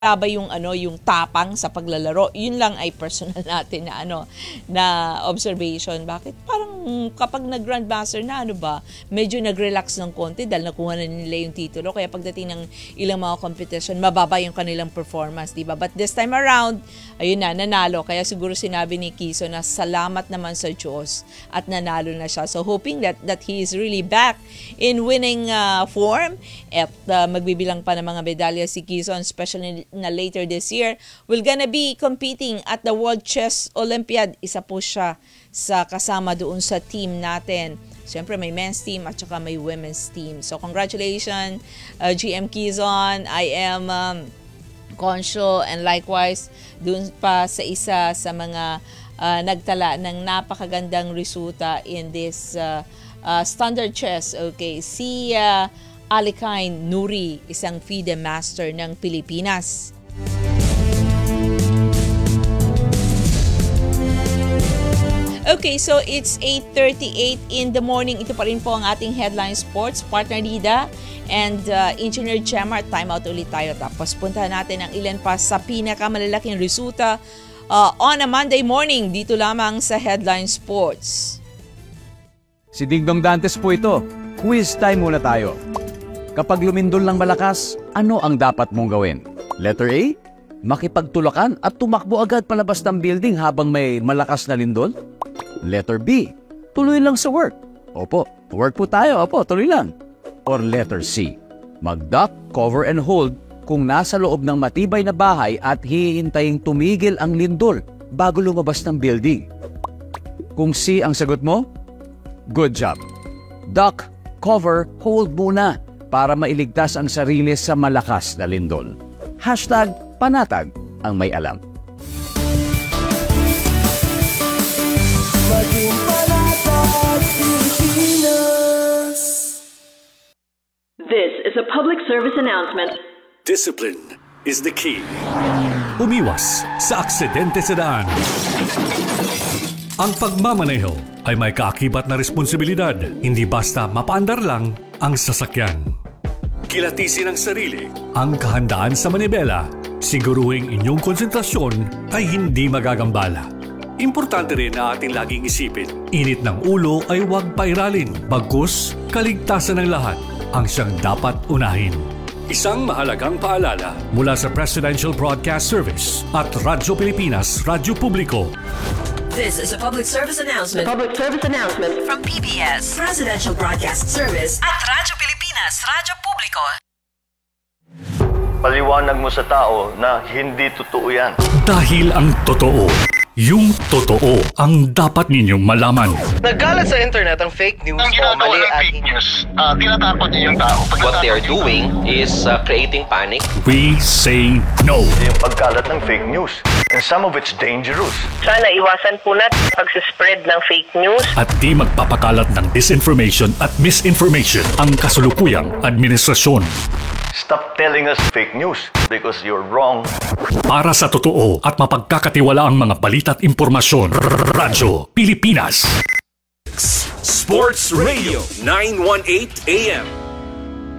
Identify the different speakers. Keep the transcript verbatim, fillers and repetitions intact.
Speaker 1: ba yung ano yung tapang sa paglalaro. Yun lang ay personal natin na ano na observation. Bakit parang kapag nag-grandmaster na ano ba, medyo nag-relax ng konti dahil nakuha na nila yung titulo, kaya pagdating ng ilang mga competition mababa yung kanilang performance, di ba? But this time around, ayun na, nanalo. Kaya siguro sinabi ni Kiso na salamat naman sa Diyos at nanalo na siya. So hoping that that he is really back in winning uh, form at uh, magbibilang pa ng mga medalya si Kiso, especially na later this year, will gonna be competing at the World Chess Olympiad. Isa po siya sa kasama doon sa team natin. Siyempre may men's team at saka may women's team. So congratulations, uh, G M Quezon. I am um, Concho and likewise doon pa sa isa sa mga uh, nagtala ng napakagandang resulta in this uh, uh, standard chess. Okay, si uh, Alikain Nuri, isang FIDE master ng Pilipinas. Okay, so it's eight thirty-eight in the morning. Ito pa rin po ang ating Headline Sports. Partner Lida and uh, Engineer Gemma. Time out ulit tayo. Tapos puntahan natin ang ilan pa sa pinakamalalaking resulta uh, on a Monday morning dito lamang sa Headline Sports.
Speaker 2: Si Dingdong Dantes po ito. Quiz time muna tayo. Kapag lumindol ng malakas, ano ang dapat mong gawin? Letter A, makipagtulakan at tumakbo agad palabas ng building habang may malakas na lindol? Letter B, tuloy lang sa work. Opo, work po tayo. Opo, tuloy lang. Or letter C, mag-duck, cover and hold kung nasa loob ng matibay na bahay at hihintaying tumigil ang lindol bago lumabas ng building. Kung C ang sagot mo, good job. Duck, cover, hold muna para mailigtas ang sarili sa malakas na lindol. Hashtag panatag ang may alam.
Speaker 3: Maging panatag Pilipinas.
Speaker 4: This is a public service announcement.
Speaker 5: Discipline is the key. Umiwas sa aksidente sa daan. Ang pagmamaneho ay may kaakibat na responsibilidad. Hindi basta mapaandar lang ang sasakyan. Kilatisin ang sarili, ang kahandaan sa manibela. Siguruhing inyong konsentrasyon ay hindi magagambala. Importante rin na ating laging isipin, init ng ulo ay huwag pairalin. Bagkus, kaligtasan ng lahat ang siyang dapat unahin. Isang mahalagang paalala mula sa Presidential Broadcast Service at Radyo Pilipinas, Radyo Publiko.
Speaker 6: This is a public service announcement.
Speaker 4: A public service announcement
Speaker 6: From P B S, Presidential Broadcast Service at Radyo Pilipinas, Radyo Publiko.
Speaker 7: Paliwanag mo sa tao na hindi totoo yan.
Speaker 5: Dahil ang totoo, yung totoo ang dapat ninyong malaman.
Speaker 8: Nagkalat sa internet ang fake news
Speaker 9: ang
Speaker 8: o
Speaker 9: ginagawa
Speaker 8: mali
Speaker 9: ng
Speaker 8: at
Speaker 9: fake news, uh, tinatakot niyo yung tao.
Speaker 10: What they are doing is uh, creating panic.
Speaker 5: We say no.
Speaker 7: Yung pagkalat ng fake news. And some of it's dangerous.
Speaker 4: Sana iwasan po natin pag-spread ng fake news.
Speaker 5: At di magpapakalat ng disinformation at misinformation ang kasulukuyang administrasyon.
Speaker 7: Stop telling us fake news because you're wrong.
Speaker 5: Para sa totoo at mapagkakatiwalaang mga balita at impormasyon, Radyo Pilipinas.
Speaker 11: Sports Radio nine eighteen A M